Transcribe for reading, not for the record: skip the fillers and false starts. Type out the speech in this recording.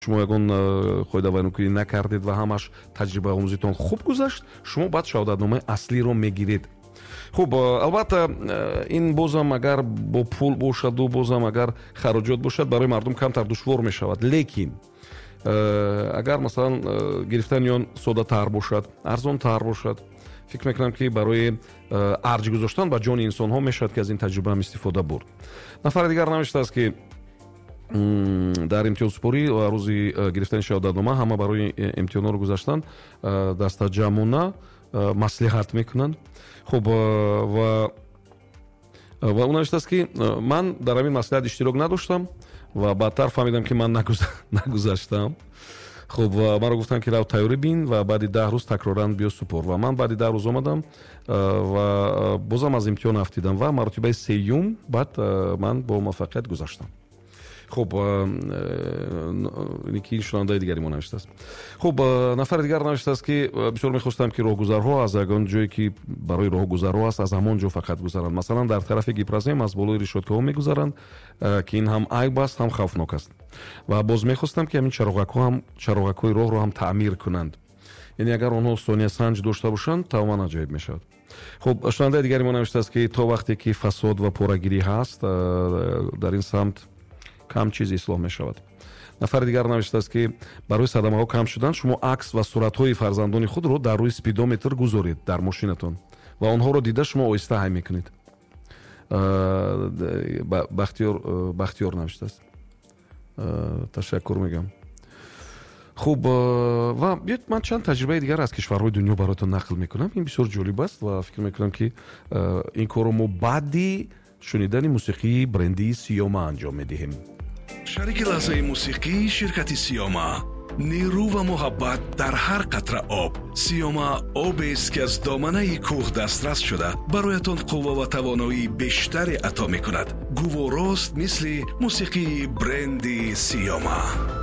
شما یگان خودآوری نکردید و همش تجربه آموزیتون خوب گذشت، شما بعد شهادتنامه اصلی رو میگیرید. خب البته این بازم اگر با پول باشد و بازم اگر خراجات باشد برای مردم کمتر دشوار می شود. لیکن اگر مثلا گرفتن یا ساده تر باشد، ارزان تر باشد، فکر میکنم که برای ارج گذاشتن با جان انسان ها میشد که از این تجربه هم استفاده برد. نفر دیگر نوشته است که در امتحان سپاری و روزی گرفتن شهادتنامه همه برای امتحان رو گذاشتن دسته جمعونه مصلحت میکنند. خب و اون نوشته است که من در این مصلحت اشتراک نداشتم و بعدتر فهمیدم که من نگذاشتم. خب و من رو گفتن که رو تیاری بین و بعد 10 روز تکرارن بیا سپار و من بعد 10 روز آمدم و بازم از امتحان افتیدم و مرتبه سیوم بعد من با موفقیت گذاشتم. خب یکی شنونده دیگری ما نوشته است. خب نفر دیگر نوشته است که بسیار می‌خواستم که راهگذرها از یگان جایی که برای راهگذرها است از همان جا فقط گذرند. مثلا در طرف گیپرازیم از بالای رشادک‌ها می‌گذرند که این هم عیب است هم خوفناک است و باز می‌خواستم که همین چراغک‌های راه رو هم تعمیر کنند. یعنی اگر اونها ثانیه سنج داشته باشند تماما عجیب می‌شود. خب شنونده دیگری ما نوشته است که تا وقتی که فساد و پورگیری هست در این سمت کم چیز اصلاح می شود. نفر دیگر نوشته است که برای صدمه ها کم شدن شما عکس و صورت های فرزندان خود رو در روی سپیدومتر گذارید در ماشینتون و آنها رو دیده شما آهسته هی میکنید. بختیار نوشته است. تشکر میگم. خب و من چند تجربه دیگر از کشورهای دنیا براتون نقل میکنم. این بسیار جالب است و فکر میکنم که این کارو ما بعدی شنیدن موسیقی برندی سیوما انجام میدهیم. شریک لحظه موسیقی شرکت سیوما، نیرو و محبت در هر قطره آب. سیوما آب است که از دامنه کوه دسترس شده برایتان قوه و توانایی بیشتری عطا میکند. گوارست مثل موسیقی برندی سیوما.